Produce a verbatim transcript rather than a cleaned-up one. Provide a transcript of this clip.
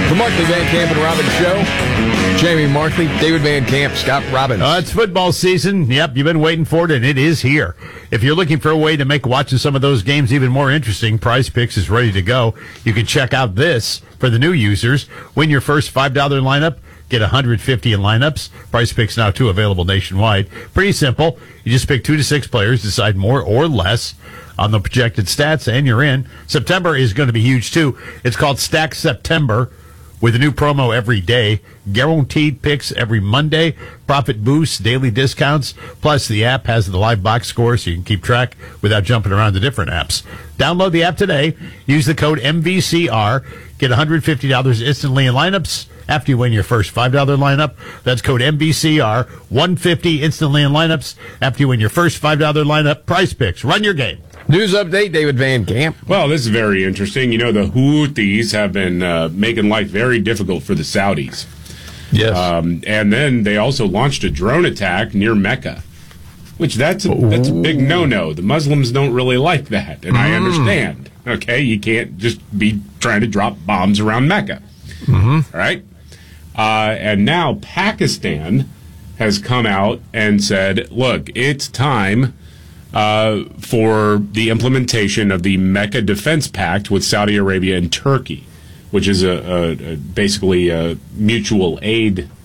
The Markley, Van Camp, and Robbins Show. Jamie Markley, David Van Camp, Scott Robbins. Uh, it's football season. Yep, you've been waiting for it, and it is here. If you're looking for a way to make watching some of those games even more interesting, Prize Picks is ready to go. You can check out this for the new users. Win your first five dollar lineup. Get one hundred fifty in lineups. Prize Picks now, too, available nationwide. Pretty simple. You just pick two to six players, decide more or less on the projected stats, and you're in. September is going to be huge, too. It's called Stack September with a new promo every day. Guaranteed picks every Monday. Profit boosts, daily discounts. Plus, the app has the live box score so you can keep track without jumping around to different apps. Download the app today. Use the code M V C R. Get one hundred fifty dollars instantly in lineups after you win your first five dollar lineup. That's code M V C R. one hundred fifty dollars instantly in lineups after you win your first five dollar lineup. Prize Picks. Run your game. News update, David Van Camp. Well, this is very interesting. You know, the Houthis have been uh, making life very difficult for the Saudis. Yes. Um, and then they also launched a drone attack near Mecca, which that's a, that's a big no-no. The Muslims don't really like that, and mm. I understand. Okay, you can't just be trying to drop bombs around Mecca. Mm-hmm. All right? Uh, and now Pakistan has come out and said, look, it's time uh, for the implementation of the Mecca Defense Pact with Saudi Arabia and Turkey, which is a, a, a basically a mutual aid